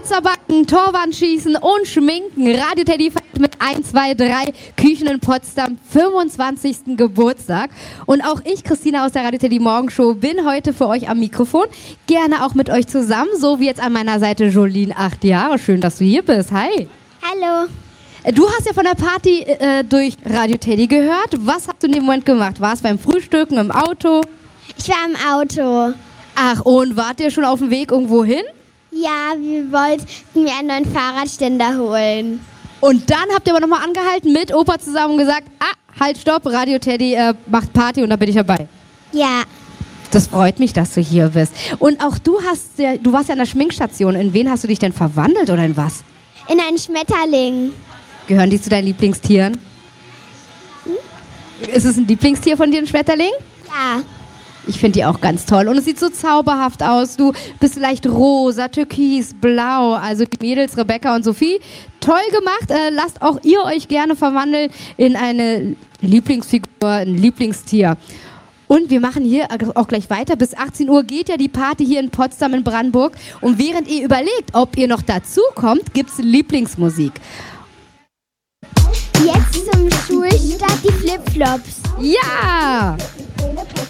Pizza backen, Torwand schießen und schminken. Radio Teddy feiert mit 1, 2, 3 Küchen in Potsdam 25. Geburtstag. Und auch ich, Christina aus der Radio Teddy Morgenshow, bin heute für euch am Mikrofon. Gerne auch mit euch zusammen, so wie jetzt an meiner Seite Jolene, 8 Jahre. Schön, dass du hier bist. Hi. Hallo. Du hast ja von der Party durch Radio Teddy gehört. Was hast du in dem Moment gemacht? Warst du beim Frühstücken, im Auto? Ich war im Auto. Ach, und wart ihr schon auf dem Weg irgendwo hin? Ja, wir wollten mir einen neuen Fahrradständer holen. Und dann habt ihr aber nochmal angehalten mit Opa zusammen und gesagt, halt, stopp, Radio Teddy macht Party und da bin ich dabei. Ja. Das freut mich, dass du hier bist. Und auch du warst ja an der Schminkstation. In wen hast du dich denn verwandelt oder in was? In einen Schmetterling. Gehören die zu deinen Lieblingstieren? Ist es ein Lieblingstier von dir, ein Schmetterling? Ja. Ich finde die auch ganz toll. Und es sieht so zauberhaft aus. Du bist leicht rosa, türkis, blau. Also die Mädels, Rebecca und Sophie, toll gemacht. Lasst auch ihr euch gerne verwandeln in eine Lieblingsfigur, ein Lieblingstier. Und wir machen hier auch gleich weiter. Bis 18 Uhr geht ja die Party hier in Potsdam in Brandenburg. Und während ihr überlegt, ob ihr noch dazu kommt, gibt es Lieblingsmusik. Jetzt zum Schulstart die Flipflops. Ja!